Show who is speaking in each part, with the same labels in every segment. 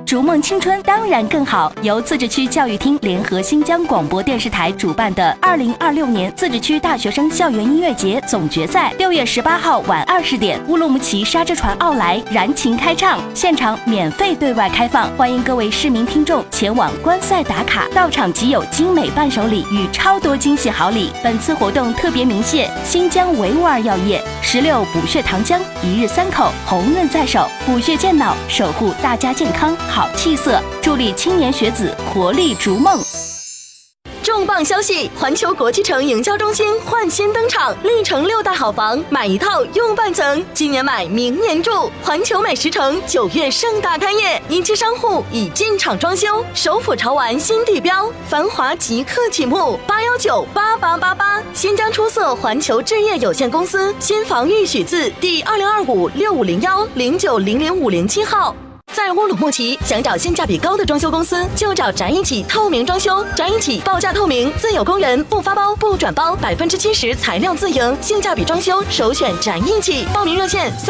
Speaker 1: 逐梦青春当然更好。由自治区教育厅联合新疆广播电视台主办的2026年自治区大学生校园音乐节总决赛，6月18号晚20点，乌鲁木齐沙之船奥莱燃情开唱，现场免费对外开放，欢迎各位市民听众前往观赛打卡，到场即有精美伴手礼与超多惊喜好礼。本次活动特别鸣谢新疆维吾尔药业、16补血糖浆、1日3口、红润在手，补血健脑，守护大家健康好气色，助力青年学子活力逐梦。重磅消息！环球国际城营销中心焕新登场，历城6大好房，买一套用半层，今年买明年住。环球美食城9月盛大开业，一期商户已进场装修，首府潮玩新地标，繁华即刻启幕，8198888。新疆出色环球置业有限公司新房预许字第2025650109000507号。在乌鲁木齐，想找性价比高的装修公司，就找宅一起透明装修。宅一起报价透明，自有工人，不发包不转包，70%材料自营，性价比装修首选宅一起。报名热线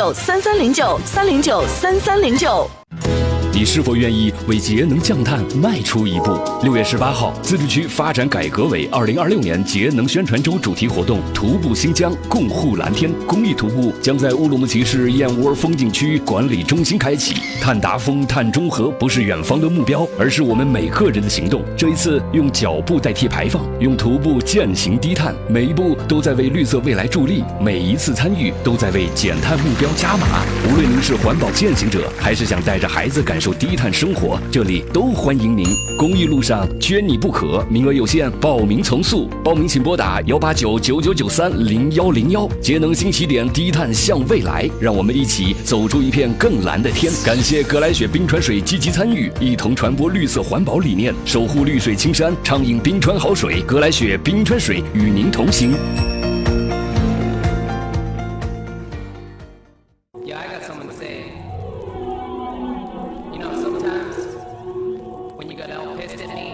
Speaker 1: 3093309，3093309。
Speaker 2: 你是否愿意为节能降碳迈出一步？6月18号，自治区发展改革委2026年节能宣传周主题活动“徒步新疆，共护蓝天”公益徒步将在乌鲁木齐市燕窝风景区管理中心开启。碳达峰、碳中和不是远方的目标，而是我们每个人的行动。这一次，用脚步代替排放，用徒步践行低碳，每一步都在为绿色未来助力，每一次参与都在为减碳目标加码。无论您是环保践行者，还是想带着孩子感受低碳生活，这里都欢迎您。公益路上缺你不可，名额有限，报名从速。报名请拨打18999930101。节能新起点，低碳向未来，让我们一起走出一片更蓝的天。感谢格莱雪冰川水积极参与，一同传播绿色环保理念，守护绿水青山，畅饮冰川好水。格莱雪冰川水与您同行。